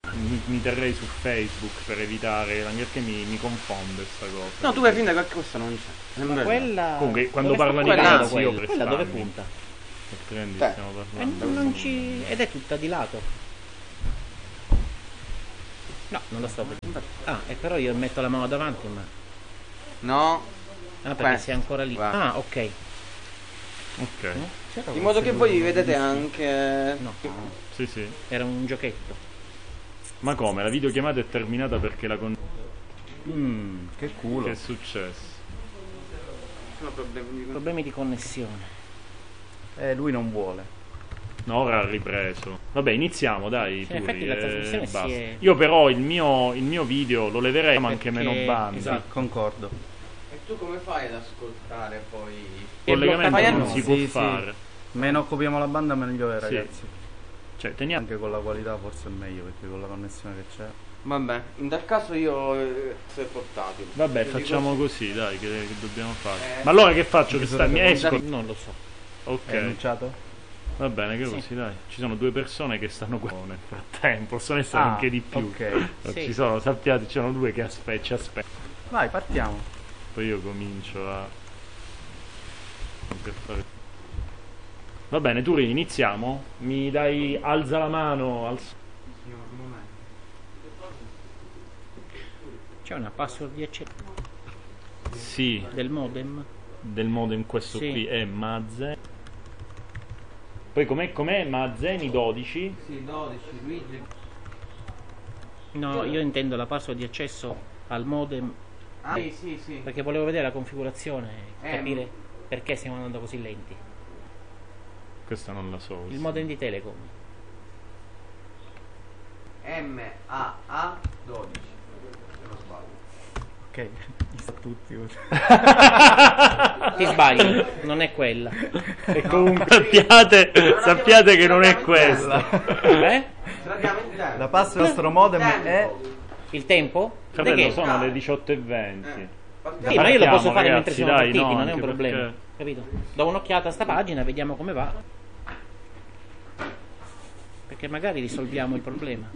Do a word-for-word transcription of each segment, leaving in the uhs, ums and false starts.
mi, mi terrei su Facebook per evitare, anche perché mi, mi confonde sta cosa. No, tu vai finta che questa non c'è. Ma quella... Comunque, quando dove parlano sta di quella? prezzi io Quella, per quella dove starmi. punta? Altrimenti Beh. stiamo Eh, parlando. non ci... Ed è tutta di lato. No, non lo sto vedendo. Ah, e però io metto la mano davanti, ma... No. Ah, perché Questo. sei ancora lì. Guarda. Ah, ok. Ok. C'era In modo qualche che voi due- vedete anche... No, Sì, sì. era un giochetto. Ma come? La videochiamata è terminata perché la con... Mmm, che culo. Che è successo? Sono problemi di... Problemi di connessione. Eh, lui non vuole. No, ora ha ripreso. Vabbè, iniziamo, dai. Cioè, in Turi, effetti la eh, trasmissione si basta. è- Io però il mio, il mio video lo leverei, ma anche Perché- meno banda. esatto. Sì, concordo. E tu come fai ad ascoltare poi... È Collegamento bloccato non no. si può Sì, sì. fare. Meno occupiamo la banda meglio è, Sì. ragazzi. Cioè, teniamo... Anche con la qualità forse è meglio, perché con la connessione che c'è. Vabbè, in tal caso io... Eh, se portatile. Vabbè, Io facciamo dico- così, dai, che, che dobbiamo fare. Eh. Ma allora che faccio? Che Che sta... Mi sarebbe esco? Non lo so. Ok. È annunciato? Va bene, che Sì. così, dai. Ci sono due persone che stanno qua nel frattempo, possono essere Ah, anche di più. ok. Non Sì. Ci sono, sappiate, ci sono due che aspe- ci aspettano. Vai, partiamo. Poi io comincio a... per fare... Va bene, Turi, iniziamo. Mi dai... alza la mano, alza... Signor, un momento. C'è una password di accesso Sì, del modem. del modem questo Sì. qui è Mazze. Poi com'è, com'è Mazzeni dodici? Sì, dodici, Luigi. No, io intendo la password di accesso al modem Ah, sì, sì, sì. perché volevo vedere la configurazione e Eh, capire perché stiamo andando così lenti. Questa non la so. Il modem di Telecom. M A A dodici. Se non sbaglio. Ok, li sa tutti. Ti sbaglio, non è quella. E comunque sappiate, sappiate che non è questa. Eh? Trattiamo il tempo. La passo del nostro modem è... Il tempo? Fratello, Perché? sono le diciotto e venti. Eh, Sì, partiamo. ma io lo posso Partiamo, fare ragazzi, mentre siamo dai, partiti, no, non è un anche problema. perché- Capito? Do un'occhiata a sta pagina, vediamo come va. Perché magari risolviamo il problema.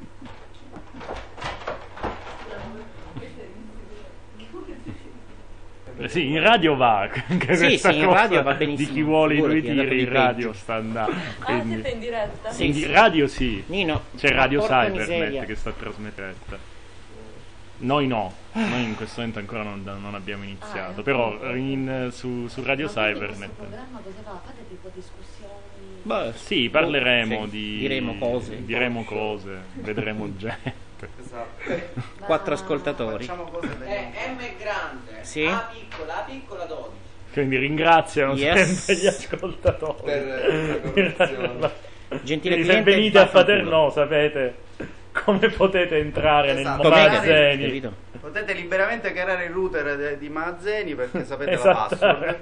Eh sì, in radio va. Anche Sì, questa sì, in cosa radio va benissimo. Di chi vuole i Figurati, due è andato tiri di in radio peggio. sta andando. Ah, Quindi, siete in diretta? Sì, in sì. radio sì. Nino, C'è Radio ma porca Cybernet miseria. che sta trasmettendo. Noi no, noi in questo momento ancora non, non abbiamo iniziato. Ah, Però ok. in- su, su Radio Ma quindi Cybernet. questo programma cosa fa? Fate tipo discussioni? Beh, Sì, parleremo sì, di. diremo cose. Diremo cose, vedremo gente. Esatto. Ma- Quattro ascoltatori. Facciamo cose da... Eh, M è grande. Sì. A piccola, A piccola dodici. Quindi ringraziano Yes. sempre gli ascoltatori. Per la correzione. Gentile Quindi se cliente, venite a vaffanculo. Paterno sapete come potete entrare Esatto. nel Com'è? Mazzeni. Capito? Potete liberamente creare il router de- di Mazzeni perché sapete la Esatto. password.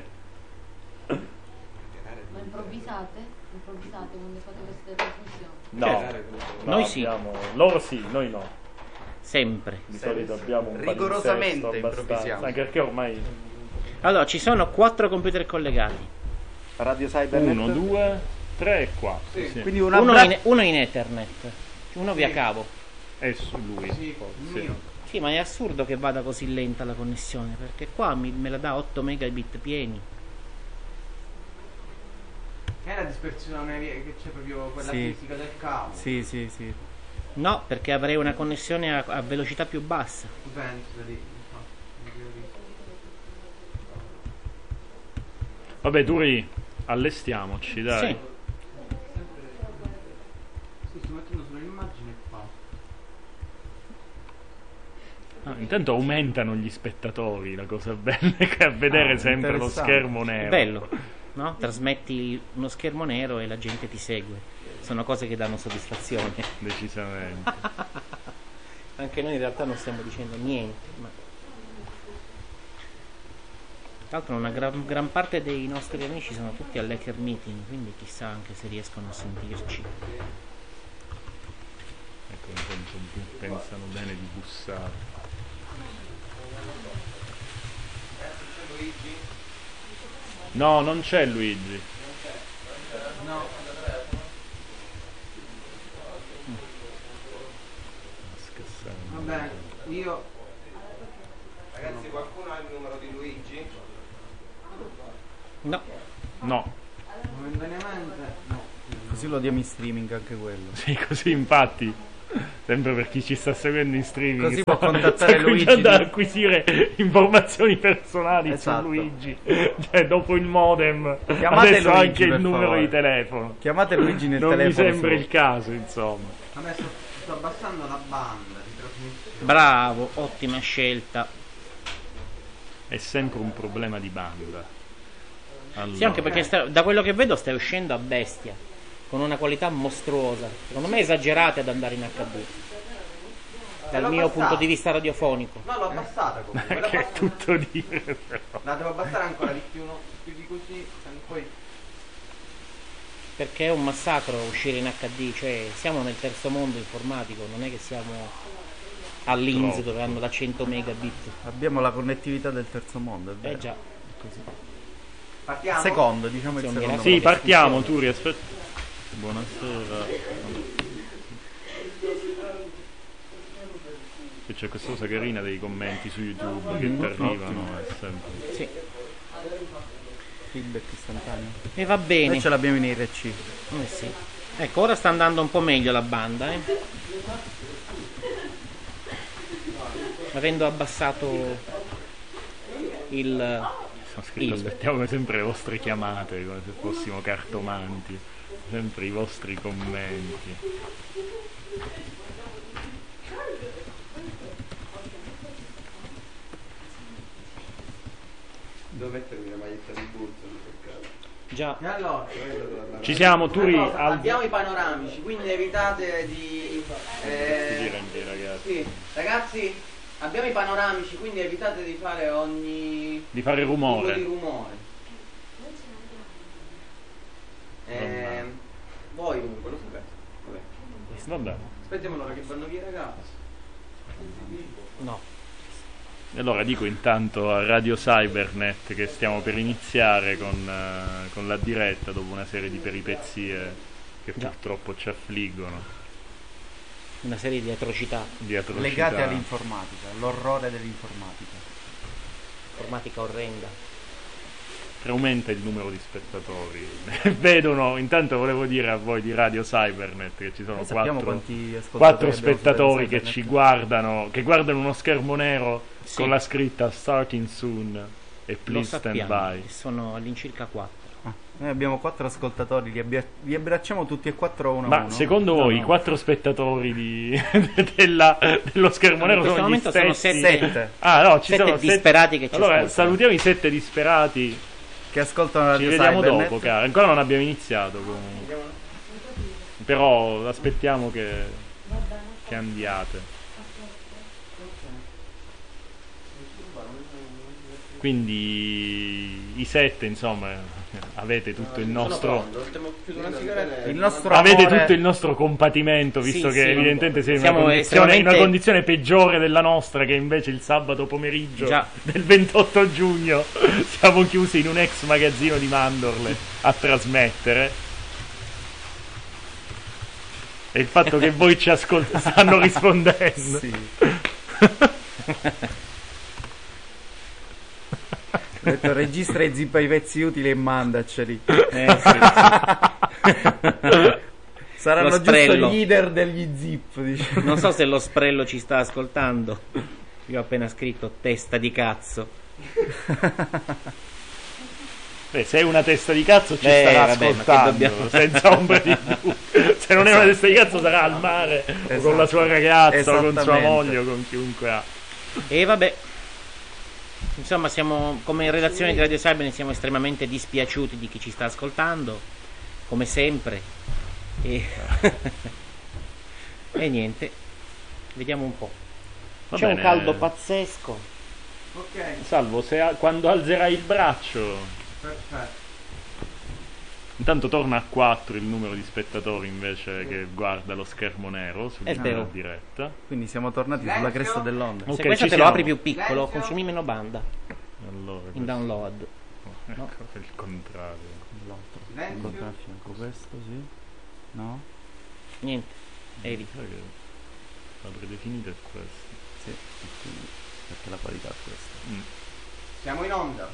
Ma improvvisate? Improvvisate quando fate queste trasmissioni? No, Certo. no, Noi sì. abbiamo- loro sì, noi no. Sempre. Di solito abbiamo un Rigorosamente palinsesto abbastanza, improvvisiamo. anche perché ormai Allora, ci sono quattro computer collegati. Radio Cybernet. uno, due, tre e quattro. Sì. Sì. Quindi una Uno bra- in, uno in Ethernet, uno via cavo. È su lui. Sì, Sì. mio. Sì, ma è assurdo che vada così lenta la connessione, perché qua mi- me la dà otto megabit pieni. Che è la dispersione che c'è proprio quella Sì. fisica del cavo. Sì, sì, sì. No, perché avrei una connessione a, a velocità più bassa. Tu pensi, vedi? Infatti, non ho visto. Vabbè, Turi, allestiamoci, dai. Sì. Sì, sto mettendo solo l'immagine qua. Ah, intanto aumentano gli spettatori, la cosa bella è che a vedere Ah, sempre lo interessante. schermo È nero. bello, no? Trasmetti uno schermo nero e la gente ti segue. Sono cose che danno soddisfazione. Decisamente. Anche noi in realtà non stiamo dicendo niente, ma... Tra l'altro una gran, gran parte dei nostri amici sono tutti all'hacker meeting, quindi chissà anche se riescono a sentirci. Ecco, intanto bu- pensano bene di bussare. C'è Luigi? No, non c'è Luigi. No. bene, io Ragazzi, qualcuno ha il numero di Luigi? No. No. momentaneamente no. Così lo diamo in streaming anche quello. Sì, così infatti. Sempre per chi ci sta seguendo in streaming. Così sta, può contattare sta Luigi cominciando ad di- acquisire informazioni personali Esatto. su Luigi. Cioè, dopo il modem, Chiamate adesso Luigi, anche il per numero favore. di telefono. Chiamate Luigi nel Non mi telefono sembra suo. il caso, insomma. Vabbè, sto, sto abbassando la banda di trasmissione. Bravo, ottima scelta. È sempre un problema di banda. Allora. Sì, anche perché sta- da quello che vedo stai uscendo a bestia, con una qualità mostruosa. Secondo me esagerate ad andare in H D. Dal l'ho mio abbassato. punto di vista radiofonico. No, l'ho abbassata comunque. l'ho Che è abbassata. tutto dire, però. La devo abbassare ancora di più, no? Più di così, e poi Perché è un massacro uscire in H D, cioè siamo nel terzo mondo informatico, non è che siamo all'I N S Troppo. dove hanno da cento megabit. Abbiamo la connettività del terzo mondo, è vero. Eh già. Così. partiamo. Secondo, diciamo il Sì, un secondo. miracolo. Sì, partiamo, Turi, aspetta. Buonasera. E c'è questa cosa carina dei commenti su YouTube che ti arrivano. È sempre... Sì. Feedback istantaneo. E va bene. Noi ce l'abbiamo in R C. Eh sì. Ecco, ora sta andando un po' meglio la banda, eh. Avendo abbassato il... Sono scritto, Il. aspettiamo come sempre le vostre chiamate, come se fossimo cartomanti. Sempre i vostri commenti. Devo mettermi la maglietta di Burton, peccato. Già. E allora, Ci siamo, Turi. una cosa, Al... abbiamo i panoramici, quindi evitate di... eh, dire anche, ragazzi. sì, ragazzi, abbiamo i panoramici, quindi evitate di fare ogni Di fare tipo rumore. di rumore. Eh, voi comunque lo sapete. Vabbè. Vabbè. Aspettiamo l'ora che vanno via i ragazzi. No. E allora dico intanto a Radio Cybernet che stiamo per iniziare con, eh, con la diretta dopo una serie di peripezie che Già. purtroppo ci affliggono. Una serie di atrocità. Di atrocità. Legate all'informatica, l'orrore dell'informatica. Informatica orrenda. Aumenta il numero di spettatori. Vedono, intanto volevo dire a voi di Radio Cybernet che ci sono Noi sappiamo quattro, quanti ascoltatori quattro abbiamo su spettatori Radio che Cybernet. ci guardano, che guardano uno schermo nero Sì. con la scritta Starting Soon e Lo Please Stand sappiamo. By. che Sono all'incirca quattro. Ah, noi abbiamo quattro ascoltatori, li, abbia- li abbracciamo tutti e quattro uno a Ma uno. secondo No, voi no. i quattro spettatori di, della, dello schermo In nero questo sono gli momento sono stessi? sette. Sette Ah no, ci Sette sono sette- disperati che ci Allora ascoltano. salutiamo i sette disperati. che ascoltano Ci Radio vediamo Cybernet. dopo, cara. Ancora non abbiamo iniziato comunque. Però aspettiamo che, che andiate. Quindi i sette, insomma, avete tutto il nostro. Stiamo chiudendo una sigaretta. Il nostro Avete amore- tutto il nostro compatimento, visto Sì, che sì. evidentemente sei in una Siamo condizione, in una estremamente- condizione peggiore della nostra, che invece il sabato pomeriggio Già. del ventotto giugno siamo chiusi in un ex magazzino di mandorle a trasmettere. E il fatto che voi ci ascoltate stanno rispondendo. Sì. Ho detto registra e zippa i pezzi utili e mandaceli. Eh, sì, Saranno Lo giusto sprello. i leader degli zip, diciamo. Non so se lo sprello ci sta ascoltando. Io ho appena scritto testa di cazzo. Beh, se è una testa di cazzo ci Eh, starà vabbè, ma che ascoltando, dobbiamo- senza ombra di dubbio. Se non è una testa di cazzo sarà al mare, o con Esatto. la sua ragazza, o con sua Esattamente. moglie, o con chiunque ha. E vabbè. Insomma, siamo come redazione di Radio Cyber siamo estremamente dispiaciuti di chi ci sta ascoltando, come sempre. E, e niente. Vediamo un po'. Va C'è bene. un caldo pazzesco. Ok, Salvo, se a- quando alzerai il braccio, perfetto. intanto torna a quattro il numero di spettatori invece che guarda lo schermo nero È vero. sulla diretta. Quindi siamo tornati sulla cresta dell'onda. Ok, Se questo ci te lo siamo. apri più piccolo, Silenzio. consumi meno banda Allora, in questo- download. ecco, no. è il contrario. L'altro. Silenzio. Incontra a fianco questo, sì. No? Niente. Evita. Sai che- La predefinita è questa. Sì, e quindi perché la qualità è questa. Mm. Siamo in onda.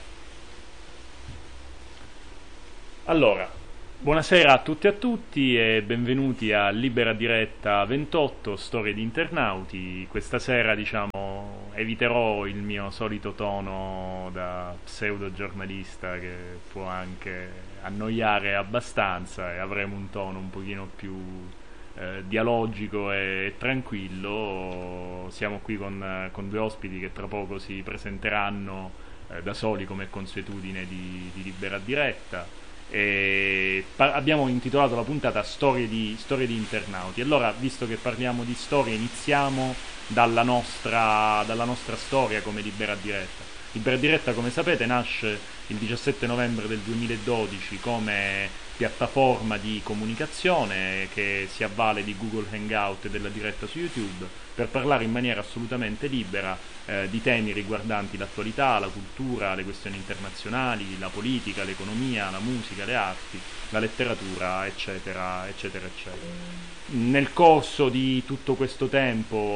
Allora, buonasera a tutti e a tutti e benvenuti a Libera Diretta ventotto, Storie di Internauti. Questa sera, diciamo, eviterò il mio solito tono da pseudo giornalista che può anche annoiare abbastanza, e avremo un tono un pochino più eh, dialogico e tranquillo. Siamo qui con, con due ospiti che tra poco si presenteranno eh, da soli, come consuetudine di, di Libera Diretta. E par- abbiamo intitolato la puntata Storie di, Storie di Internauti. Allora, visto che parliamo di storie, iniziamo dalla nostra, dalla nostra storia come Libera Diretta. Libera Diretta, come sapete, nasce il diciassette novembre del duemiladodici come piattaforma di comunicazione che si avvale di Google Hangout e della diretta su YouTube per parlare in maniera assolutamente libera eh, di temi riguardanti l'attualità, la cultura, le questioni internazionali, la politica, l'economia, la musica, le arti, la letteratura, eccetera, eccetera, eccetera. Nel corso di tutto questo tempo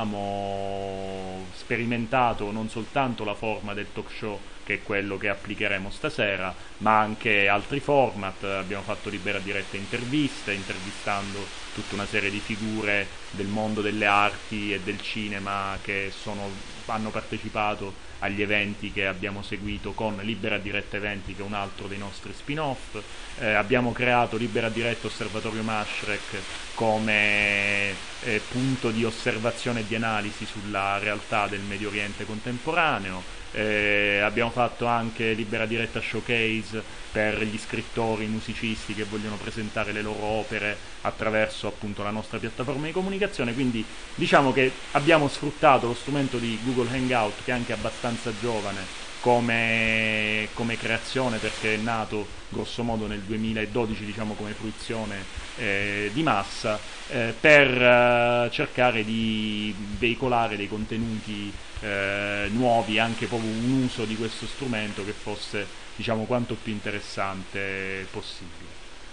abbiamo sperimentato non soltanto la forma del talk show, che è quello che applicheremo stasera, ma anche altri format. Abbiamo fatto Libera Diretta interviste, intervistando tutta una serie di figure del mondo delle arti e del cinema che sono, hanno partecipato agli eventi che abbiamo seguito con Libera Diretta Eventi, che è un altro dei nostri spin-off. Eh, abbiamo creato Libera Diretta Osservatorio Mashrek come eh, punto di osservazione e di analisi sulla realtà del Medio Oriente contemporaneo. Eh, abbiamo fatto anche Libera Diretta Showcase per gli scrittori, i musicisti che vogliono presentare le loro opere attraverso appunto la nostra piattaforma di comunicazione. Quindi diciamo che abbiamo sfruttato lo strumento di Google Hangout, che è anche abbastanza giovane come, come creazione, perché è nato grosso modo nel duemiladodici, diciamo, come fruizione eh, di massa, eh, per eh, cercare di veicolare dei contenuti eh, nuovi, anche proprio un uso di questo strumento che fosse, diciamo, quanto più interessante possibile.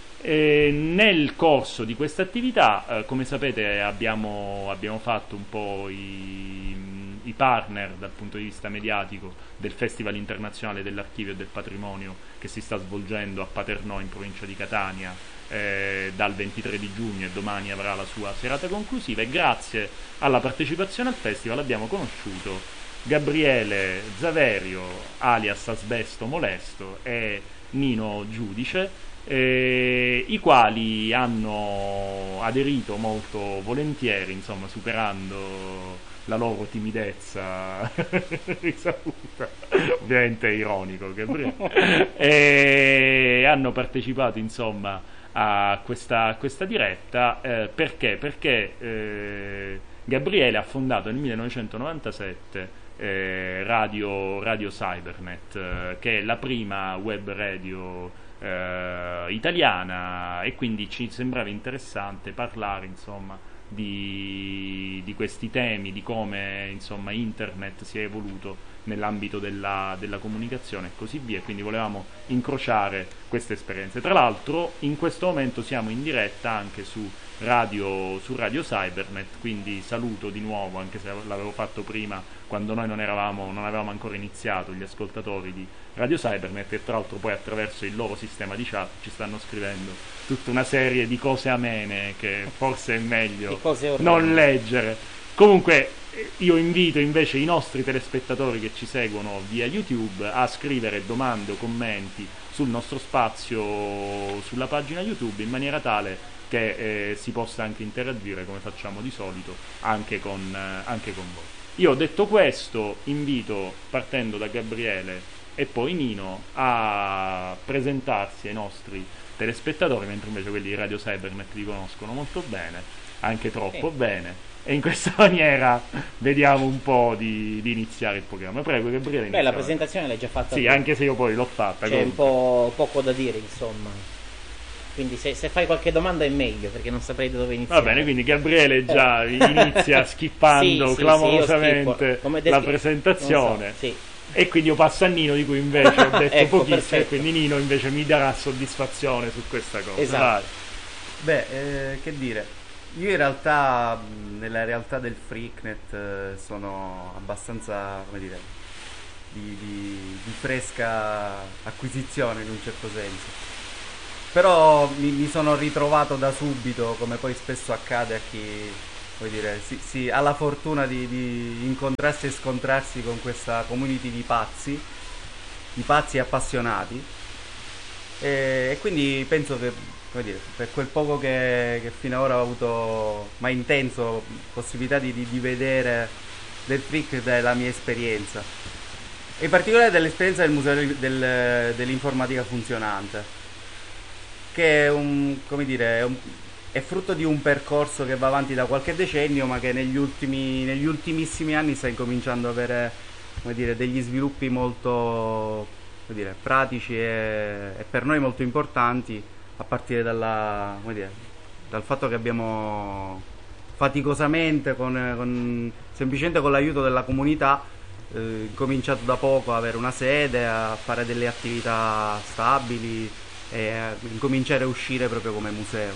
E nel corso di questa attività, eh, come sapete, abbiamo, abbiamo fatto un po' i, i partner dal punto di vista mediatico del Festival Internazionale dell'Archivio e del Patrimonio, che si sta svolgendo a Paternò, in provincia di Catania, eh, dal ventitré di giugno, e domani avrà la sua serata conclusiva. E grazie alla partecipazione al festival abbiamo conosciuto Gabriele Zaverio, alias Asbesto Molesto, e Nino Giudice, Eh, i quali hanno aderito molto volentieri, insomma, superando la loro timidezza risaputa, ovviamente è ironico, Gabriele, e hanno partecipato, insomma, a questa, a questa diretta eh, perché? Perché eh, Gabriele ha fondato nel millenovecentonovantasette eh, Radio, Radio Cybernet, eh, che è la prima web radio Eh, italiana, e quindi ci sembrava interessante parlare, insomma, di, di questi temi, di come, insomma, internet si è evoluto nell'ambito della, della comunicazione e così via. Quindi volevamo incrociare queste esperienze. Tra l'altro in questo momento siamo in diretta anche su Radio, su Radio Cybernet, quindi saluto di nuovo, anche se l'avevo fatto prima quando noi non eravamo, non avevamo ancora iniziato, gli ascoltatori di Radio Cybernet, e tra l'altro poi attraverso il loro sistema di chat ci stanno scrivendo tutta una serie di cose amene che forse è meglio non leggere. Comunque io invito invece i nostri telespettatori che ci seguono via YouTube a scrivere domande o commenti sul nostro spazio sulla pagina YouTube, in maniera tale che eh, si possa anche interagire, come facciamo di solito, anche con, eh, anche con voi. Io, detto questo, invito, partendo da Gabriele e poi Nino, a presentarsi ai nostri telespettatori, mentre invece quelli di Radio Cybernet li conoscono molto bene, anche troppo sì. bene, e in questa maniera vediamo un po' di, di iniziare il programma. Prego, Gabriele. Beh, la presentazione l'hai già fatta. Sì, tu. Anche se io poi l'ho fatta. C'è un po' poco da dire, insomma. Quindi se, se fai qualche domanda è meglio, perché non saprei da dove iniziare. Va bene, quindi Gabriele già eh. inizia skippando sì, sì, clamorosamente sì, la presentazione. So, sì. E quindi io passo a Nino, di cui invece ho detto ecco, pochissimo, perfetto. E quindi Nino invece mi darà soddisfazione su questa cosa. Esatto. Vai. Beh, eh, che dire, io in realtà nella realtà del Freaknet eh, sono abbastanza, come dire, di, di, di fresca acquisizione in un certo senso. Però mi, mi sono ritrovato da subito, come poi spesso accade a chi, come dire, si, si ha la fortuna di, di incontrarsi e scontrarsi con questa community di pazzi, di pazzi appassionati. E, e quindi penso che, come dire, per quel poco che, che fino ad ora ho avuto, ma intenso, possibilità di, di, di vedere del Freak della mia esperienza, e in particolare dell'esperienza del museo del, del, dell'informatica funzionante, che è un, come dire, è, un, è frutto di un percorso che va avanti da qualche decennio, ma che negli ultimi, negli ultimissimi anni sta incominciando ad avere, come dire, degli sviluppi molto, come dire, pratici e, e per noi molto importanti, a partire dalla, come dire, dal fatto che abbiamo faticosamente, con, con, semplicemente con l'aiuto della comunità, eh, cominciato da poco ad avere una sede, a fare delle attività stabili e a incominciare a uscire proprio come museo.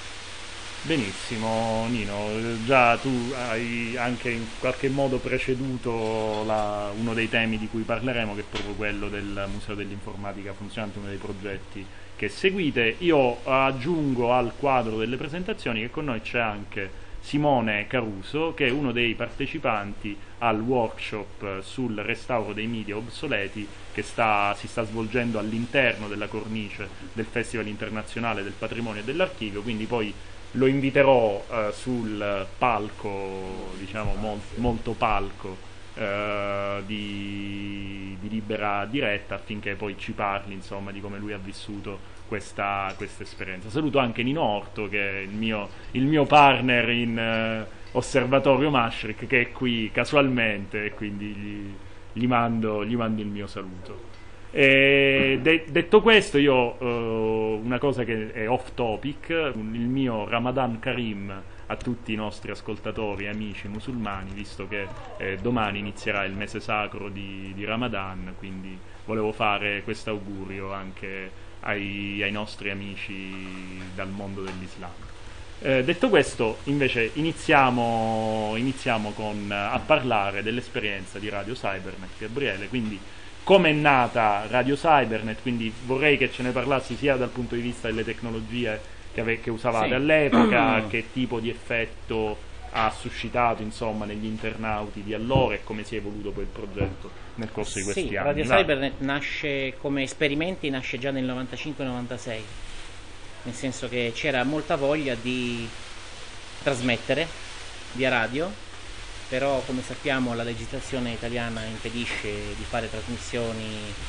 Benissimo Nino, già tu hai anche in qualche modo preceduto la, uno dei temi di cui parleremo, che è proprio quello del Museo dell'Informatica Funzionante, uno dei progetti che seguite. Io aggiungo al quadro delle presentazioni che con noi c'è anche Simone Caruso, che è uno dei partecipanti al workshop sul restauro dei media obsoleti che sta, si sta svolgendo all'interno della cornice del Festival Internazionale del Patrimonio e dell'Archivio, quindi poi lo inviterò eh, sul palco, diciamo molto, molto palco, eh, di, di Libera Diretta, affinché poi ci parli, insomma, di come lui ha vissuto questa, questa esperienza. Saluto anche Nino Orto, che è il mio, il mio partner in eh, Osservatorio Maastricht, che è qui casualmente, e quindi gli, gli, mando, gli mando il mio saluto. E de- detto questo, io uh, una cosa che è off topic, il mio Ramadan Karim a tutti i nostri ascoltatori e amici musulmani, visto che eh, domani inizierà il mese sacro di, di Ramadan, quindi volevo fare questo augurio anche ai, ai nostri amici dal mondo dell'Islam. Eh, detto questo, invece, iniziamo, iniziamo con, a parlare dell'esperienza di Radio Cybernet, Gabriele. Quindi, come è nata Radio Cybernet? Quindi vorrei che ce ne parlassi sia dal punto di vista delle tecnologie che, ave, che usavate sì. all'epoca, che tipo di effetto ha suscitato, insomma, negli internauti di allora, e come si è evoluto poi il progetto nel corso di questi sì, anni. Radio Vai. Cybernet nasce come esperimenti, nasce già nel novantacinque novantasei, nel senso che c'era molta voglia di trasmettere via radio, però come sappiamo la legislazione italiana impedisce di fare trasmissioni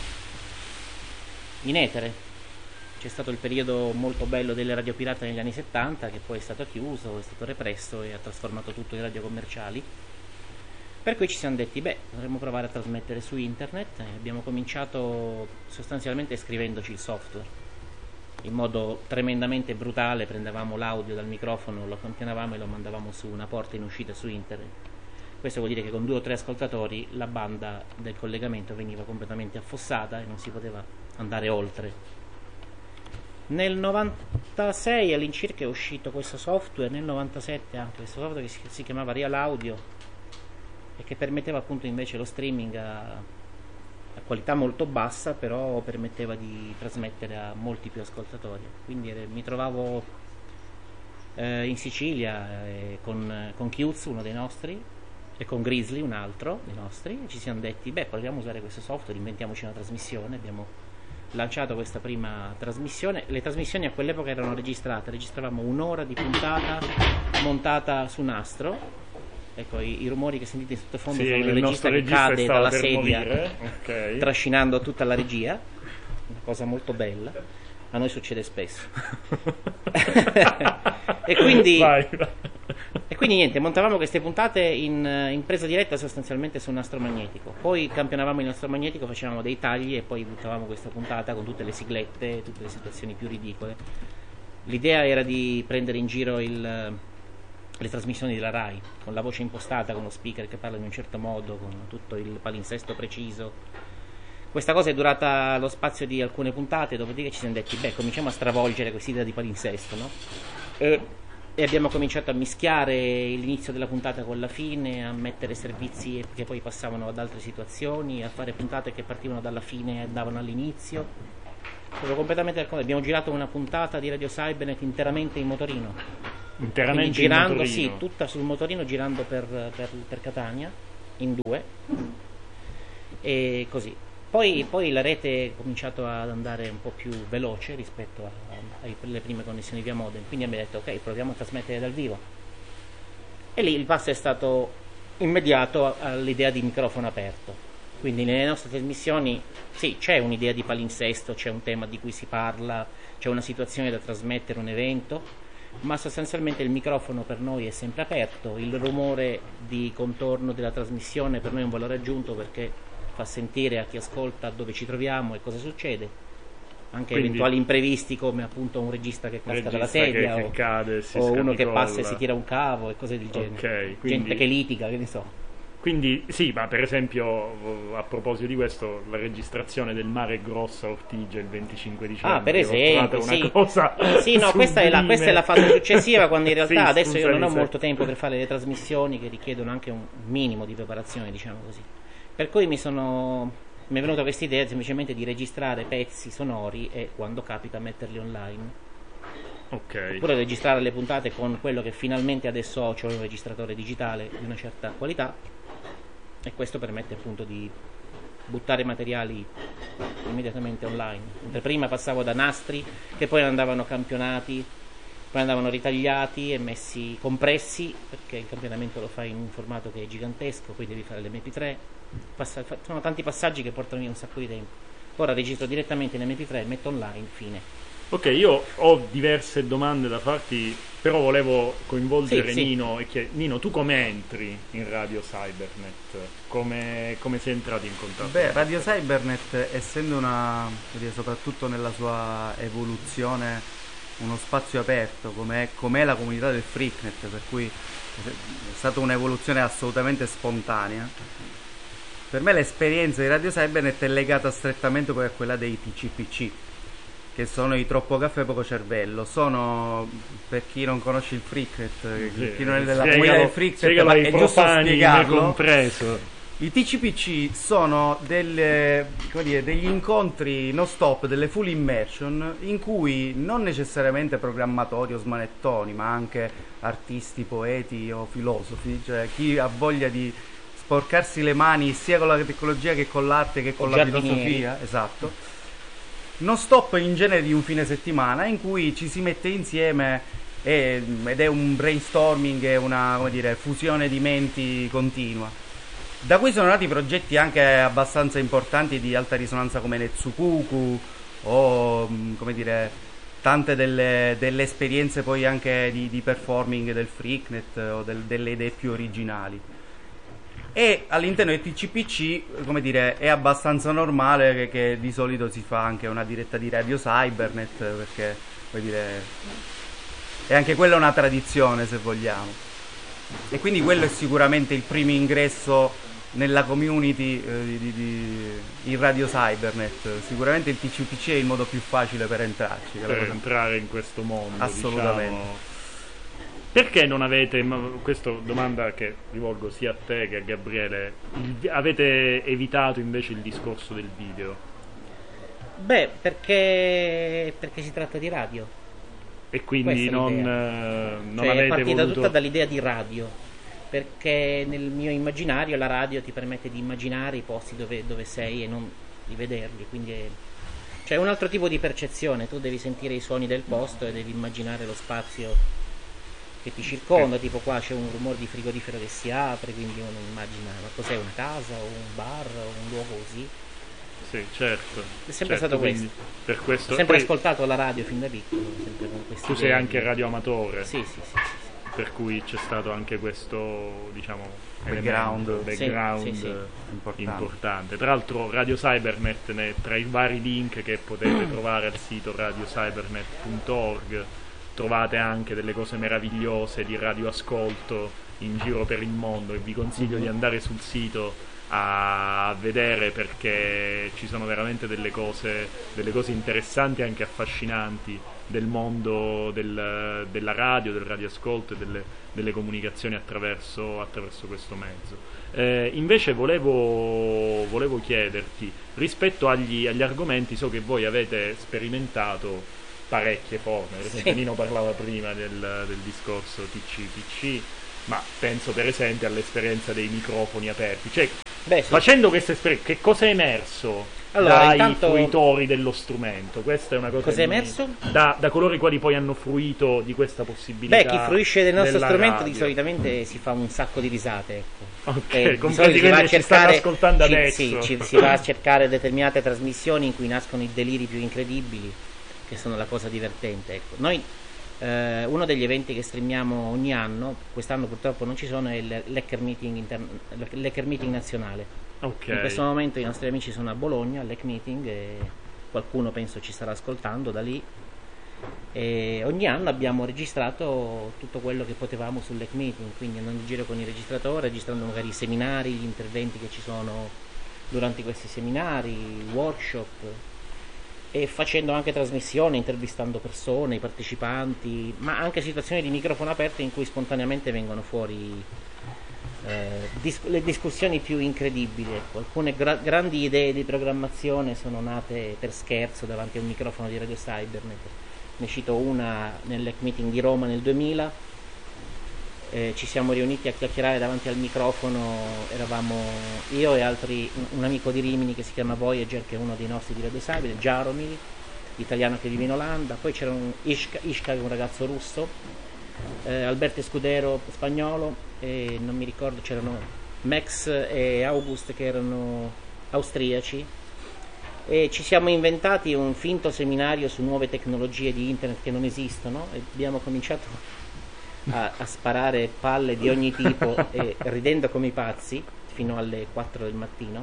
in etere. C'è stato il periodo molto bello delle radio pirata negli anni settanta, che poi è stato chiuso, è stato represso e ha trasformato tutto in radio commerciali. Per cui ci siamo detti, beh, dovremmo provare a trasmettere su internet, e abbiamo cominciato sostanzialmente scrivendoci il software. In modo tremendamente brutale prendevamo l'audio dal microfono, lo campionavamo e lo mandavamo su una porta in uscita su internet. Questo vuol dire che con due o tre ascoltatori la banda del collegamento veniva completamente affossata e non si poteva andare oltre. Nel novantasei all'incirca è uscito questo software, nel novantasette anche questo software che si, si chiamava Real Audio, e che permetteva appunto invece lo streaming a, a qualità molto bassa, però permetteva di trasmettere a molti più ascoltatori. Quindi eh, mi trovavo eh, in Sicilia eh, con, con Chiuz, uno dei nostri, e con Grizzly, un altro dei nostri, e ci siamo detti, beh, proviamo a usare questo software, inventiamoci una trasmissione. Abbiamo lanciato questa prima trasmissione. Le trasmissioni a quell'epoca erano registrate, registravamo un'ora di puntata montata su nastro. Ecco, i, i rumori che sentite in sottofondo sì, sono il il regista che cade dalla sedia, okay, trascinando tutta la regia, una cosa molto bella. A noi succede spesso. e, quindi, e quindi niente, montavamo queste puntate in, in presa diretta sostanzialmente su un nastro magnetico. Poi campionavamo il nastro magnetico, facevamo dei tagli e poi buttavamo questa puntata con tutte le siglette, tutte le situazioni più ridicole. L'idea era di prendere in giro il, le trasmissioni della Rai, con la voce impostata, con lo speaker che parla in un certo modo, con tutto il palinsesto preciso. Questa cosa è durata lo spazio di alcune puntate, dopodiché ci siamo detti, beh, cominciamo a stravolgere questa idea di palinsesto, no? E e abbiamo cominciato a mischiare l'inizio della puntata con la fine, a mettere servizi che poi passavano ad altre situazioni, a fare puntate che partivano dalla fine e andavano all'inizio. Proprio completamente al contrario. Abbiamo girato una puntata di Radio Cybernet interamente in motorino. Interamente Quindi girando, in motorino? sì, tutta sul motorino, girando per, per, per Catania, in due. E così. Poi, poi la rete è cominciato ad andare un po' più veloce rispetto a, a, alle prime connessioni via modem, quindi abbiamo detto ok, proviamo a trasmettere dal vivo. E lì il passo è stato immediato all'idea di microfono aperto. Quindi nelle nostre trasmissioni sì, c'è un'idea di palinsesto, c'è un tema di cui si parla, c'è una situazione da trasmettere, un evento, ma sostanzialmente il microfono per noi è sempre aperto, il rumore di contorno della trasmissione per noi è un valore aggiunto perché fa sentire a chi ascolta dove ci troviamo e cosa succede, anche Quindi, eventuali imprevisti come appunto un regista che casca regista dalla sedia che, o, che cade, si o uno che scapicolla. passa e si tira un cavo e cose del genere, Okay, quindi, gente che litiga, che ne so. Quindi sì, ma per esempio a proposito di questo, la registrazione del Mare Grossa Ortigia il venticinque dicembre, Ah, per ho esempio, trovato una sì. cosa Sì, no, questa è, la, questa è la fase successiva, quando in realtà Sì, adesso io non ho scusami se- molto tempo per fare le trasmissioni che richiedono anche un minimo di preparazione, diciamo così. Per cui mi sono mi è venuta questa idea semplicemente di registrare pezzi sonori e quando capita metterli online. Ok. Oppure registrare le puntate con quello che finalmente adesso ho, cioè un registratore digitale di una certa qualità, e questo permette appunto di buttare materiali immediatamente online. Mentre prima passavo da nastri che poi andavano campionati, poi andavano ritagliati e messi compressi, perché il campionamento lo fai in un formato che è gigantesco, poi devi fare l'emme pi tre, Passa, fa- sono tanti passaggi che portano via un sacco di tempo. Ora registro direttamente in emme pi tre, metto online, fine. Ok, io ho diverse domande da farti, però volevo coinvolgere Sì, sì. Nino. E chied- Nino, tu come entri in Radio Cybernet? Come, come sei entrato in contatto? Beh, Radio Cybernet, essendo una, voglio dire, soprattutto nella sua evoluzione, uno spazio aperto, come com'è la comunità del Freaknet, per cui è stata un'evoluzione assolutamente spontanea. Per me l'esperienza di Radio Cybernet è legata strettamente poi a quella dei T C P C, che sono i Troppo Caffè Poco Cervello. Sono, per chi non conosce il Freaknet, Sì, chi non è della spiegalo- comunità del Freaknet, spiegalo ma ai è giusto profani, me spiegarlo. compreso. I T C P C sono delle, come dire, degli incontri non stop, delle full immersion, in cui non necessariamente programmatori o smanettoni, ma anche artisti, poeti o filosofi, cioè chi ha voglia di sporcarsi le mani sia con la tecnologia che con l'arte che con O la giardinieri. filosofia, esatto. Non stop in genere di un fine settimana in cui ci si mette insieme e- ed è un brainstorming e una, come dire, fusione di menti continua. Da qui sono nati progetti anche abbastanza importanti di alta risonanza come Netsukuku o, mh, come dire, tante delle, delle esperienze poi anche di, di performing del Freaknet o del- delle idee più originali. E all'interno del T C P C, come dire, è abbastanza normale che, che di solito si fa anche una diretta di Radio Cybernet, perché, come dire, è anche quella una tradizione, se vogliamo. E quindi quello è sicuramente il primo ingresso nella community eh, di, di, di- in Radio Cybernet. Sicuramente il T C P C è il modo più facile per entrarci. che è la Per cosa- entrare in questo mondo, Assolutamente. diciamo. Perché non avete, ma questa domanda che rivolgo sia a te che a Gabriele, il- avete evitato invece il discorso del video? Beh, perché, perché si tratta di radio. E quindi Questa è non, l'idea. eh, non Cioè, è avete partita voluto... tutta dall'idea di radio, perché nel mio immaginario la radio ti permette di immaginare i posti dove, dove sei e non di vederli, quindi è, cioè è un altro tipo di percezione. Tu devi sentire i suoni del posto e devi immaginare lo spazio che ti circonda, tipo qua c'è un rumore di frigorifero che si apre, quindi uno immagina ma cos'è, una casa o un bar o un luogo così. Sì, certo. È sempre certo, stato quindi Per questo. Ho sempre Poi ascoltato la radio fin da piccolo, sempre con questi tu sei anche radioamatore, Sì, sì, sì, sì, sì. per cui c'è stato anche questo, diciamo, Background. elemento, background Sì, sì, sì. Importante. importante. Tra l'altro Radio Cybernet, ne- tra i vari link che potete trovare al sito radio cybernet punto org, trovate anche delle cose meravigliose di radioascolto in giro per il mondo, e vi consiglio mm-hmm. di andare sul sito a vedere, perché ci sono veramente delle cose, delle cose interessanti e anche affascinanti del mondo del, della radio, del radioascolto e delle, delle comunicazioni attraverso, attraverso questo mezzo. Eh, invece volevo, volevo chiederti, rispetto agli, agli argomenti, so che voi avete sperimentato parecchie forme, per esempio sì. Nino parlava prima del, del discorso T C P C, ma penso per esempio all'esperienza dei microfoni aperti, cioè Beh, sì. facendo questa esperienza, che cosa è emerso allora, dai intanto... fruitori dello strumento? Questa è una cosa. Cosa è emerso? Da, da coloro i quali poi hanno fruito di questa possibilità. Beh, chi fruisce del nostro strumento radio. Di solitamente si fa un sacco di risate, ecco. Ok, eh, compresi quelli che ci stanno ascoltando ci, adesso. Sì, ci, si va a cercare determinate trasmissioni in cui nascono i deliri più incredibili, che sono la cosa divertente, ecco. Noi eh, uno degli eventi che streamiamo ogni anno, quest'anno purtroppo non ci sono, è il l'Hacker Meeting, intern- l'Hacker Meeting nazionale. Okay. In questo momento i nostri amici sono a Bologna all'Hack Meeting e qualcuno penso ci starà ascoltando da lì, e ogni anno abbiamo registrato tutto quello che potevamo sull'Hack Meeting, quindi andando in giro con il registratore, registrando magari i seminari, gli interventi che ci sono durante questi seminari, workshop, e facendo anche trasmissioni, intervistando persone, i partecipanti, ma anche situazioni di microfono aperto in cui spontaneamente vengono fuori eh, dis- le discussioni più incredibili, ecco. Alcune gra- grandi idee di programmazione sono nate per scherzo davanti a un microfono di Radio Cybernet. Ne cito una nell'Hack Meeting di Roma nel duemila. Eh, ci siamo riuniti a chiacchierare davanti al microfono, eravamo io e altri, un, un amico di Rimini che si chiama Voyager, che è uno dei nostri di Radio Cybernet, Jaromir, italiano che vive in Olanda, poi c'era un Ishka, Ishka che è un ragazzo russo, eh, Alberto Escudero spagnolo, e non mi ricordo, c'erano Max e August che erano austriaci, e ci siamo inventati un finto seminario su nuove tecnologie di internet che non esistono, e abbiamo cominciato A, a sparare palle di ogni tipo e ridendo come i pazzi fino alle quattro del mattino,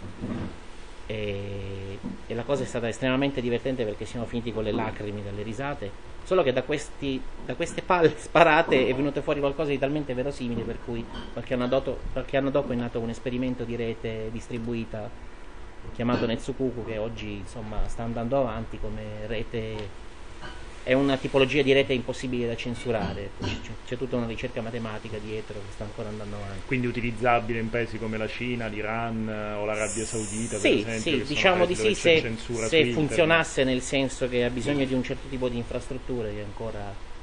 e, e la cosa è stata estremamente divertente perché siamo finiti con le lacrime dalle risate, solo che da, questi, da queste palle sparate è venuto fuori qualcosa di talmente verosimile per cui qualche anno dopo, qualche anno dopo è nato un esperimento di rete distribuita chiamato Netsukuku, che oggi insomma sta andando avanti come rete. È una tipologia di rete impossibile da censurare, c'è, c'è tutta una ricerca matematica dietro che sta ancora andando avanti. Quindi utilizzabile in paesi come la Cina, l'Iran o l'Arabia Saudita, sì, per esempio? Sì, diciamo di sì, se, se funzionasse, internet. Nel senso che ha bisogno di un certo tipo di infrastrutture che ancora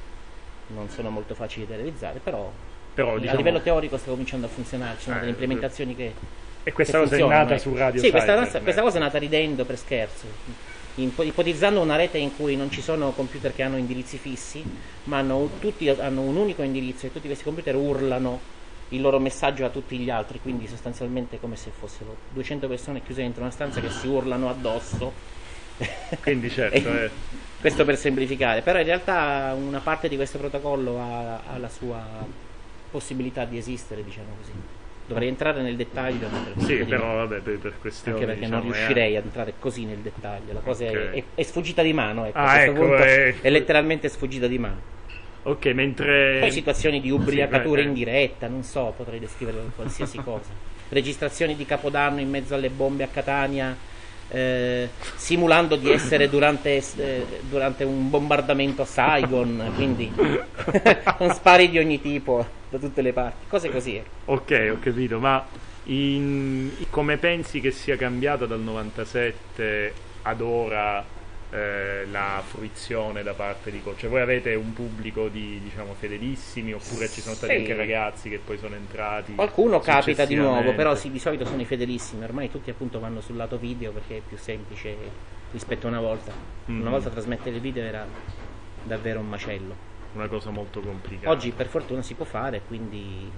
non sono molto facili da realizzare, però, però diciamo, a livello teorico sta cominciando a funzionare, ci sono eh, delle implementazioni che E questa che cosa è nata ecco. su Radio Sì, Cybernet. questa, questa cosa è nata ridendo per scherzo, ipotizzando una rete in cui non ci sono computer che hanno indirizzi fissi, ma hanno, tutti hanno un unico indirizzo e tutti questi computer urlano il loro messaggio a tutti gli altri, quindi sostanzialmente come se fossero duecento persone chiuse dentro una stanza che si urlano addosso. Quindi certo, eh. Questo per semplificare, però in realtà una parte di questo protocollo ha, ha la sua possibilità di esistere, diciamo così. Dovrei entrare nel dettaglio, per sì, però vabbè, per, per questioni, anche perché diciamo, non riuscirei è... ad entrare così nel dettaglio. La cosa okay. è, è, è sfuggita di mano, ecco, ah, a questo ecco, punto è... è letteralmente sfuggita di mano. Ok, mentre Poi situazioni di ubriacatura sì, in diretta, non so, potrei descrivere qualsiasi cosa. Registrazioni di Capodanno in mezzo alle bombe a Catania, eh, simulando di essere durante, eh, durante un bombardamento a Saigon, quindi con spari di ogni tipo da tutte le parti, cose così. Eh. Ok, ho capito, ma in, come pensi che sia cambiata dal novantasette ad ora eh, la fruizione da parte di coach? Cioè voi avete un pubblico di, diciamo, fedelissimi, oppure ci sono stati sì. anche ragazzi che poi sono entrati? Qualcuno capita di nuovo, però sì, di solito sono i fedelissimi, ormai tutti appunto vanno sul lato video perché è più semplice rispetto a una volta. Mm. Una volta trasmettere il video era davvero un macello, una cosa molto complicata. Oggi per fortuna si può fare, quindi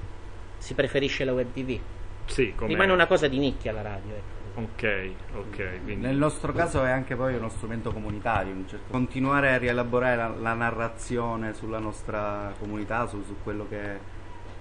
si preferisce la web tv. Sì, rimane una cosa di nicchia la radio, ecco. Ok, ok. Quindi... Nel nostro caso è anche poi uno strumento comunitario, un certo... continuare a rielaborare la, la narrazione sulla nostra comunità, su, su quello che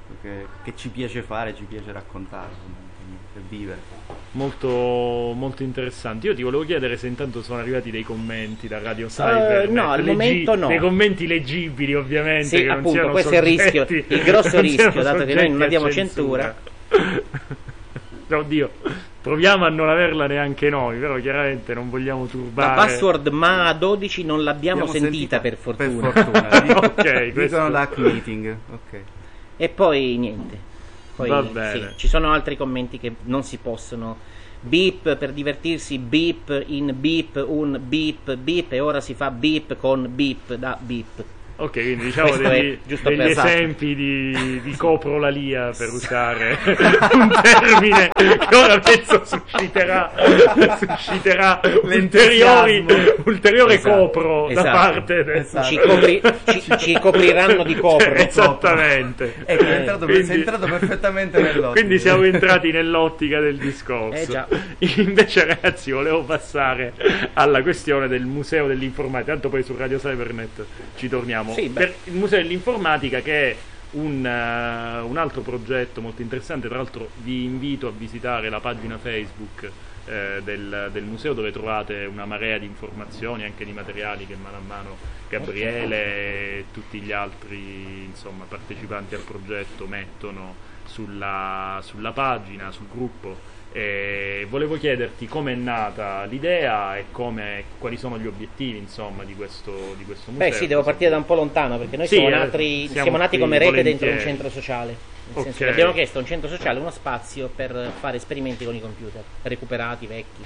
che, che ci piace fare, ci piace raccontare e vivere. Molto, molto interessante. Io ti volevo chiedere se intanto sono arrivati dei commenti da Radio Cyber. Uh, no, al momento no. Dei commenti leggibili, ovviamente. Sì, che non appunto, siano questo è il rischio, soggetti- il grosso non rischio, siano dato che noi non soggetti a abbiamo censura. centura. Oddio, proviamo a non averla neanche noi, però chiaramente non vogliamo La turbare. password M A dodici non l'abbiamo Abbiamo sentita, per fortuna. Per fortuna. Dico- Ok, questo- dicono l'hack meeting. Ok. E poi niente. Poi, Va sì, bene. ci sono altri commenti che non si possono. Beep per divertirsi, beep in beep, un beep, beep, e ora si fa beep con beep da beep. Ok, quindi diciamo Questo è degli, giusto degli per- esempi di, di coprolalia, per usare un termine che ora penso susciterà, susciterà ulteriori, L'entusiasmo. ulteriore Esatto, copro da esatto. parte del... Esatto. Ci, copri- ci- ci copriranno di copro. Cioè, esattamente. Ecco, è entrato, Quindi- sei entrato perfettamente nell'ottica. Quindi siamo entrati nell'ottica del discorso. Eh già. Invece, ragazzi, volevo passare alla questione del museo dell'informatica. Tanto poi su Radio Cybernet ci torniamo. Sì, beh. Per il museo dell'informatica, che è un, uh, un altro progetto molto interessante. Tra l'altro, vi invito a visitare la pagina Facebook eh, del, del museo, dove trovate una marea di informazioni, anche di materiali che mano a mano Gabriele e tutti gli altri, insomma, partecipanti al progetto mettono sulla, sulla pagina, sul gruppo. E volevo chiederti com'è nata l'idea e come, quali sono gli obiettivi, insomma, di questo, di questo museo. Beh sì, devo partire da un po' lontano, perché noi Sì, siamo, eh, nati, siamo siamo nati qui come rete volentieri. dentro un centro sociale. Nel Ok. senso che abbiamo chiesto a un centro sociale uno spazio per fare esperimenti con i computer, recuperati, vecchi.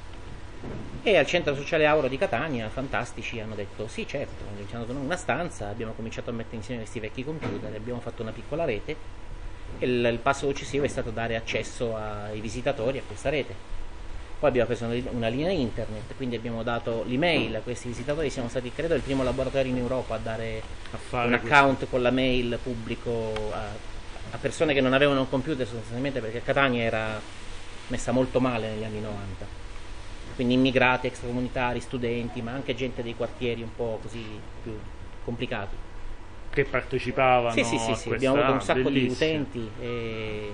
E al centro sociale Auro di Catania, fantastici, hanno detto sì, certo, ci hanno dato una stanza, abbiamo cominciato a mettere insieme questi vecchi computer, abbiamo fatto una piccola rete. E il, il passo successivo è stato dare accesso ai visitatori a questa rete. Poi abbiamo preso una, una linea internet, quindi abbiamo dato l'email a questi visitatori. Siamo stati, credo, il primo laboratorio in Europa a dare A fare un account con la mail pubblico a, a persone che non avevano un computer, sostanzialmente perché Catania era messa molto male negli anni novanta. Quindi immigrati, extracomunitari, studenti, ma anche gente dei quartieri un po' così più complicati. Che partecipavano Sì, sì, sì, a sì, questa... abbiamo avuto un sacco bellissimo. di utenti. E...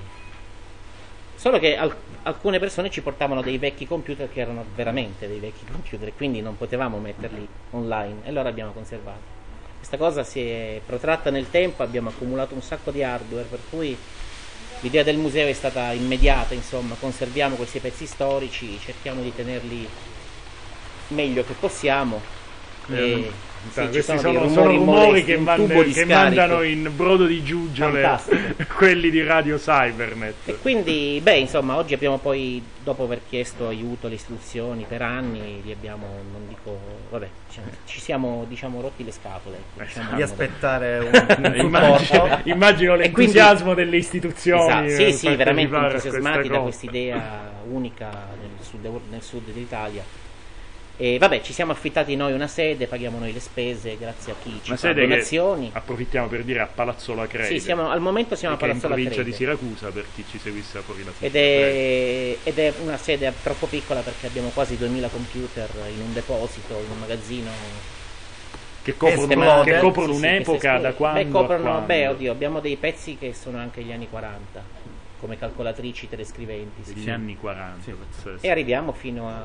Solo che al- alcune persone ci portavano dei vecchi computer che erano veramente dei vecchi computer, e quindi non potevamo metterli online, e allora abbiamo conservato. Questa cosa si è protratta nel tempo, abbiamo accumulato un sacco di hardware, per cui l'idea del museo è stata immediata, insomma, conserviamo questi pezzi storici, cerchiamo di tenerli meglio che possiamo. E... sì, ci Questi sono, dei sono, sono rumori molesti, che, un mand- tubo di che scarico. mandano in brodo di giuggiole Fantastico. quelli di Radio Cybernet. E quindi, beh, insomma, oggi abbiamo poi, dopo aver chiesto aiuto alle istituzioni per anni, li abbiamo, non dico, vabbè, diciamo, ci siamo, diciamo, rotti le scatole. ecco, diciamo, Di aspettare un, un Immagino, supporto. immagino E quindi- l'entusiasmo delle istituzioni. Esatto, sì, nel sì, veramente partecipare a entusiasmati questa da cosa. questa idea unica nel sud, nel sud d'Italia. E vabbè, ci siamo affittati noi una sede, paghiamo noi le spese grazie a chi ci Una fa sede che, donazioni. approfittiamo per dire, a Palazzo La Crede. Sì, siamo, al momento siamo a che è in Palazzo La provincia di Crede. Siracusa, per chi ci seguisse fuori la Ed è, ed è una sede troppo piccola perché abbiamo quasi duemila computer in un deposito, in un magazzino. che coprono, Esplode. che coprono Sì, sì, che un'epoca si esplode. da quando Beh, coprono, a quando? beh, oddio, abbiamo dei pezzi che sono anche gli anni quaranta, come calcolatrici, telescriventi. sì, Degli sì. anni quaranta, Sì. pazzesco. E arriviamo fino a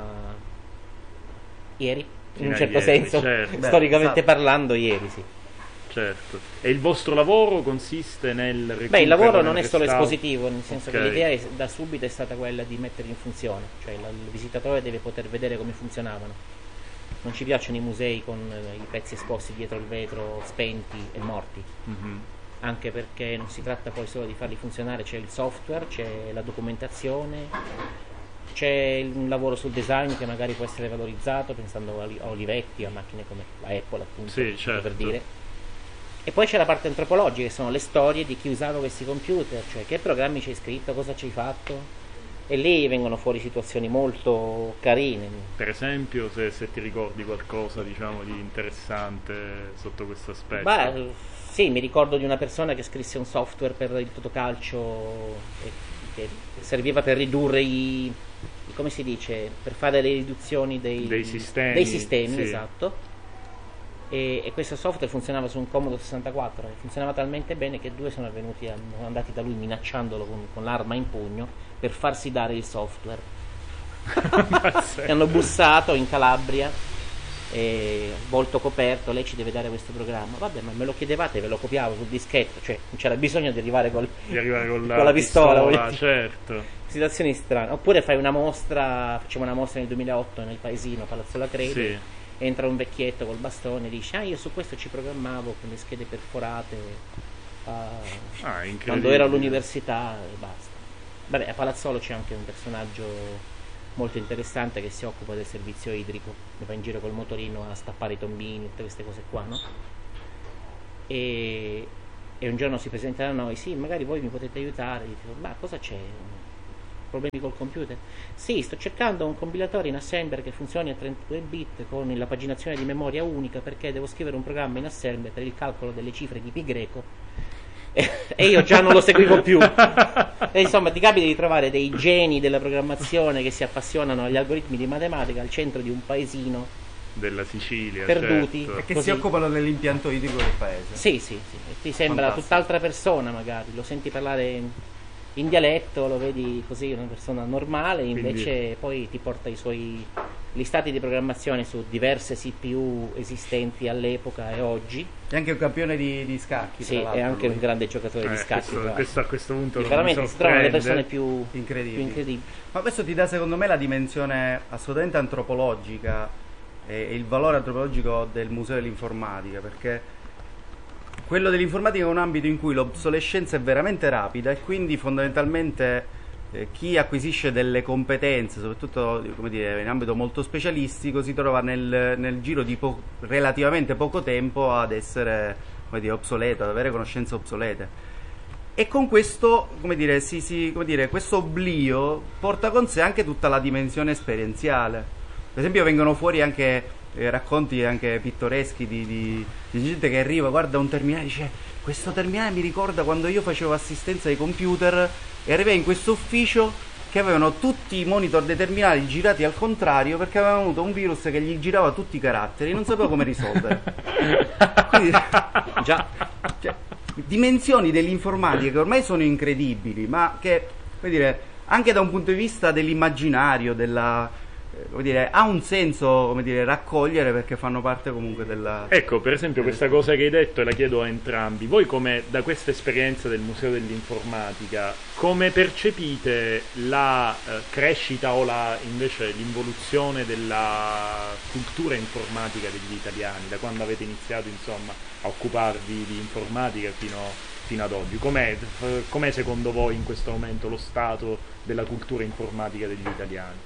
ieri, in Fino un a certo ieri, senso, certo. Beh, storicamente esatto. parlando, ieri sì. Certo. E il vostro lavoro consiste nel recupero? Beh, il lavoro nel non è solo restauro? espositivo, nel senso Ok. che l'idea è- da subito è stata quella di metterli in funzione, cioè la- il visitatore deve poter vedere come funzionavano. Non ci piacciono i musei con eh, i pezzi esposti dietro il vetro, spenti e morti, Mhm. anche perché non si tratta poi solo di farli funzionare, c'è il software, c'è la documentazione, c'è il- un lavoro sul design che magari può essere valorizzato pensando a, Oli- a Olivetti, a macchine come la Apple, appunto, Sì, tanto certo. per dire. E poi c'è la parte antropologica, che sono le storie di chi usava questi computer, cioè che programmi ci hai scritto, cosa ci hai fatto, e lì vengono fuori situazioni molto carine. Per esempio, se, se ti ricordi qualcosa, diciamo, di interessante sotto questo aspetto. Beh, sì, mi ricordo di una persona che scrisse un software per il totocalcio e- che serviva per ridurre i, i- come si dice, per fare le riduzioni dei, Dei sistemi, dei sistemi, sì. esatto. e, e questo software funzionava su un Commodore sessantaquattro e funzionava talmente bene che due sono venuti, sono andati da lui minacciandolo con, con l'arma in pugno per farsi dare il software. E hanno bussato in Calabria, e volto coperto, lei ci deve dare questo programma. Vabbè, ma me lo chiedevate, ve lo copiavo sul dischetto, cioè non c'era bisogno di arrivare col, di arrivare con la, con la pistola, pistola certo. Situazioni strane. Oppure fai una mostra, facciamo una mostra nel duemilaotto nel paesino Palazzo La Crede, sì. Entra un vecchietto col bastone e dice: ah, io su questo ci programmavo con le schede perforate uh, ah, quando ero all'università e basta. Vabbè, a Palazzolo c'è anche un personaggio molto interessante che si occupa del servizio idrico, va in giro col motorino a stappare i tombini, tutte queste cose qua, no? E, e un giorno si presenta da noi: sì, magari voi mi potete aiutare. Dico: ma cosa c'è? Problemi col computer? Sì, sto cercando un compilatore in Assembler che funzioni a trentadue bit con la paginazione di memoria unica, perché devo scrivere un programma in Assembler per il calcolo delle cifre di pi greco e, e io già non lo seguivo più. E insomma, ti capita di trovare dei geni della programmazione che si appassionano agli algoritmi di matematica al centro di un paesino della Sicilia, perduti, certo. E che così. si occupano dell'impianto idrico del paese. Sì, sì, sì. E ti sembra Fantastico. tutt'altra persona, magari lo senti parlare in, in dialetto, lo vedi così, una persona normale, invece Quindi... poi ti porta i suoi listati di programmazione su diverse C P U esistenti all'epoca e oggi. È anche un campione di, di scacchi. Sì, tra è l'altro, anche lui. un grande giocatore eh, di scacchi. questo, tra questo a questo punto non veramente mi si trovano le persone sorprende. più Incredibili. più incredibili. Ma questo ti dà secondo me la dimensione assolutamente antropologica e il valore antropologico del museo dell'informatica, perché quello dell'informatica è un ambito in cui l'obsolescenza è veramente rapida e quindi fondamentalmente eh, chi acquisisce delle competenze, soprattutto come dire, in ambito molto specialistico, si trova nel, nel giro di po- relativamente poco tempo ad essere, come dire, obsoleto, ad avere conoscenze obsolete. E con questo, come dire, si, si, come dire, questo oblio porta con sé anche tutta la dimensione esperienziale. Per esempio vengono fuori anche eh, racconti anche pittoreschi di, di, di gente che arriva, guarda un terminale e dice: questo terminale mi ricorda quando io facevo assistenza ai computer e arrivai in questo ufficio che avevano tutti i monitor dei terminali girati al contrario perché avevano avuto un virus che gli girava tutti i caratteri e non sapevo come risolvere. Quindi, Già. cioè, dimensioni dell'informatica che ormai sono incredibili, ma che, come dire, anche da un punto di vista dell'immaginario, della come dire, ha un senso, come dire, raccogliere, perché fanno parte comunque della... Ecco, per esempio questa cosa che hai detto, e la chiedo a entrambi, voi come, da questa esperienza del Museo dell'Informatica, come percepite la eh, crescita o la, invece l'involuzione della cultura informatica degli italiani, da quando avete iniziato insomma a occuparvi di informatica fino, fino ad oggi? Com'è, eh, com'è secondo voi in questo momento lo stato della cultura informatica degli italiani?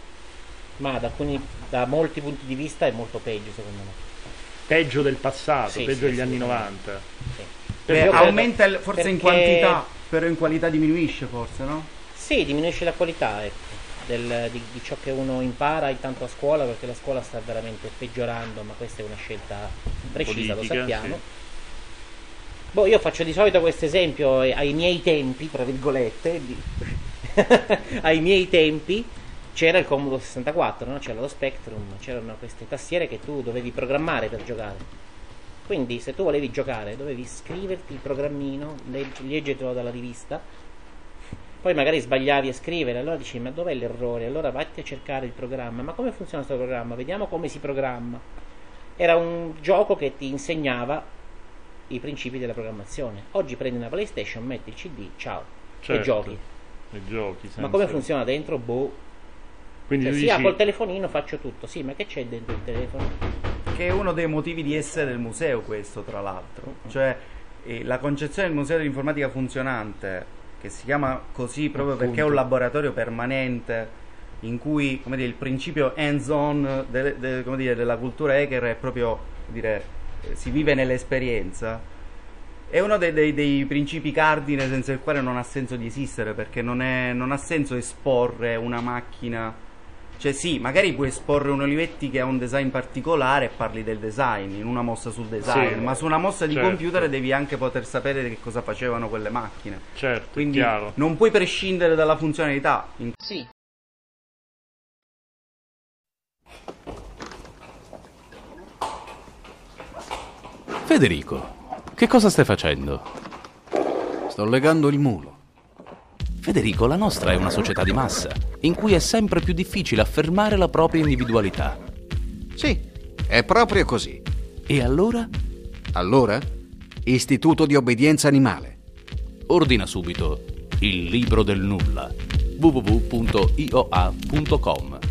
Ma da, alcuni, da molti punti di vista è molto peggio, secondo me. Peggio del passato, Sì, peggio sì, degli sì, anni sì. novanta. Sì. Beh, Io credo- aumenta il- forse in perché- quantità, però in qualità diminuisce forse, no? Sì, diminuisce la qualità, ecco, del- di, di ciò che uno impara intanto a scuola, perché la scuola sta veramente peggiorando, ma questa è una scelta precisa, Politica, lo sappiamo. sì. Boh, io faccio di solito questo esempio eh, ai miei tempi, tra virgolette, di- ai miei tempi c'era il Commodore sessantaquattro, no? C'era lo Spectrum, c'erano queste tastiere che tu dovevi programmare per giocare. Quindi se tu volevi giocare dovevi scriverti il programmino, legg- leggertelo dalla rivista, poi magari sbagliavi a scrivere, allora dici: ma dov'è l'errore? Allora vatti a cercare il programma. Ma come funziona questo programma? Vediamo come si programma. Era un gioco che ti insegnava i principi della programmazione. Oggi prendi una PlayStation, metti il C D, ciao, Certo. e giochi. E giochi Ma senza- come funziona dentro? Boh. Quindi Cioè, tu sì, ah, dici... col telefonino faccio tutto. Sì, ma che c'è dentro il telefono? Che è uno dei motivi di essere del museo, questo tra l'altro. Cioè eh, la concezione del museo dell'informatica funzionante, che si chiama così proprio Appunto. perché è un laboratorio permanente in cui, come dire, il principio hands-on de- de- come dire, della cultura hacker è proprio, come dire, eh, si vive nell'esperienza. È uno dei, dei- dei principi cardine senza il quale non ha senso di esistere, perché non, è, non ha senso esporre una macchina. Cioè sì, magari puoi esporre un Olivetti che ha un design particolare e parli del design in una mossa sul design, Sì, ma su una mossa di certo. computer devi anche poter sapere che cosa facevano quelle macchine. Certo, Quindi chiaro. non puoi prescindere dalla funzionalità. In- Sì. Federico, che cosa stai facendo? Sto legando il mulo. Federico, la nostra è una società di massa, in cui è sempre più difficile affermare la propria individualità. Sì, è proprio così. E allora? Allora? Istituto di obbedienza animale. Ordina subito Il libro del nulla. w w w punto i o a punto com